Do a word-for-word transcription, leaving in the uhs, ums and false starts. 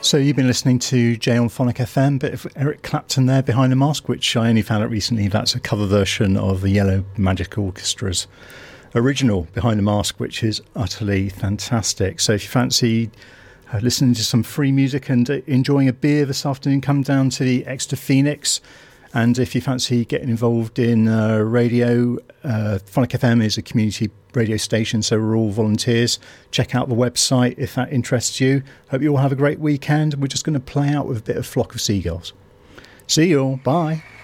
So you've been listening to Jay on Phonic F M, bit of Eric Clapton there, Behind the Mask, which I only found out recently. That's a cover version of the Yellow Magic Orchestra's original Behind the Mask, which is utterly fantastic. So if you fancy uh, listening to some free music and uh, enjoying a beer this afternoon, come down to the Exeter Phoenix. And if you fancy getting involved in uh, radio, uh, Phonic F M is a community radio station, so we're all volunteers. Check out the website if that interests you. Hope you all have a great weekend. We're just going to play out with a bit of Flock of Seagulls. See you all. Bye.